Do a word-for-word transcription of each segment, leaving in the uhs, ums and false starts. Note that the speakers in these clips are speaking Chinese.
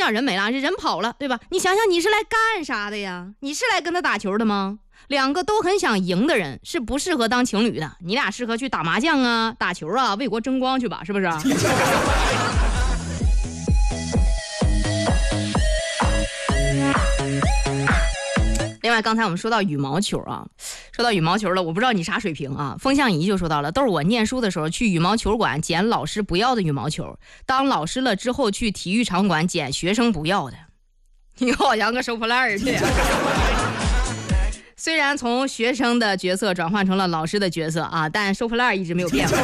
讲人没了，这人跑了，对吧？你想想，你是来干啥的呀？你是来跟他打球的吗？两个都很想赢的人是不适合当情侣的，你俩适合去打麻将啊、打球啊、为国争光去吧，是不是？另外，刚才我们说到羽毛球啊，说到羽毛球了，我不知道你啥水平啊。风向仪就说到了，都是我念书的时候去羽毛球馆捡老师不要的羽毛球，当老师了之后去体育场馆捡学生不要的。你好像个收破烂似的。虽然从学生的角色转换成了老师的角色啊，但收破烂一直没有变过。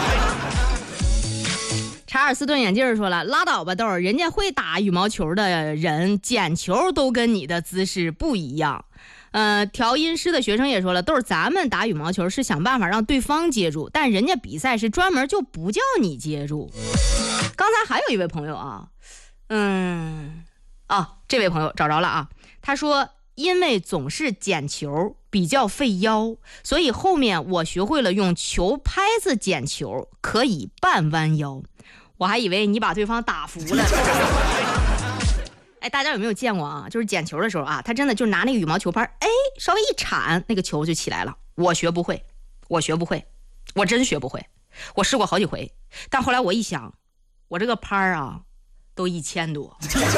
查尔斯顿眼镜说了，拉倒吧豆儿，人家会打羽毛球的人捡球都跟你的姿势不一样。呃，调音师的学生也说了，豆儿，咱们打羽毛球是想办法让对方接住，但人家比赛是专门就不叫你接住。刚才还有一位朋友啊，嗯，啊，这位朋友找着了啊，他说因为总是捡球比较费腰，所以后面我学会了用球拍子捡球，可以半弯腰。我还以为你把对方打服了。哎，大家有没有见过啊？就是捡球的时候啊，他真的就拿那个羽毛球拍，哎，稍微一铲，那个球就起来了。我学不会，我学不会，我真学不会。我试过好几回，但后来我一想，我这个拍啊，都一千多。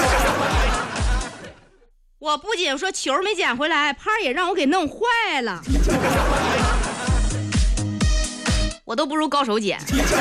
我不仅说球没捡回来，拍也让我给弄坏了。我都不如高手捡。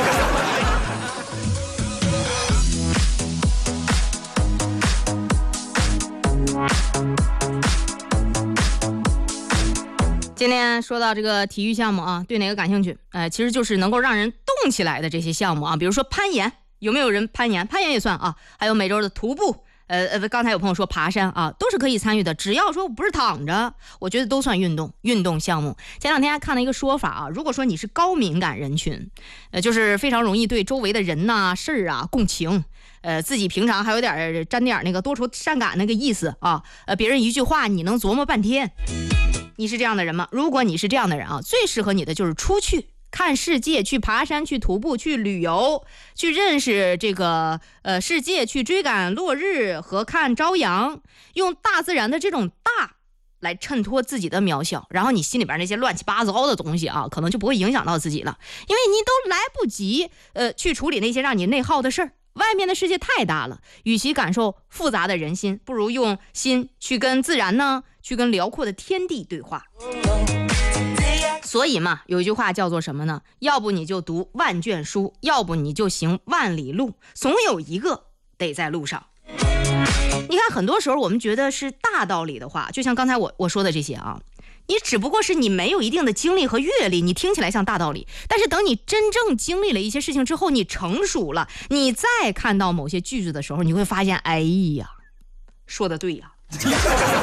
今天说到这个体育项目啊，对哪个感兴趣？呃，其实就是能够让人动起来的这些项目啊，比如说攀岩，有没有人攀岩？攀岩也算啊，还有每周的徒步。呃呃，刚才有朋友说爬山啊，都是可以参与的，只要说不是躺着，我觉得都算运动运动项目。前两天还看了一个说法啊，如果说你是高敏感人群，呃，就是非常容易对周围的人呐、事儿啊共情，呃，自己平常还有点沾点那个多愁善感那个意思啊，呃，别人一句话你能琢磨半天。你是这样的人吗？如果你是这样的人啊，最适合你的就是出去看世界，去爬山，去徒步，去旅游，去认识这个呃世界，去追赶落日和看朝阳，用大自然的这种大来衬托自己的渺小，然后你心里边那些乱七八糟的东西啊，可能就不会影响到自己了，因为你都来不及呃去处理那些让你内耗的事儿。外面的世界太大了，与其感受复杂的人心，不如用心去跟自然呢，去跟辽阔的天地对话。所以嘛，有一句话叫做什么呢？要不你就读万卷书，要不你就行万里路，总有一个得在路上。你看，很多时候我们觉得是大道理的话，就像刚才我我说的这些啊，你只不过是你没有一定的经历和阅历，你听起来像大道理，但是等你真正经历了一些事情之后，你成熟了，你再看到某些句子的时候，你会发现，哎呀，说的对呀。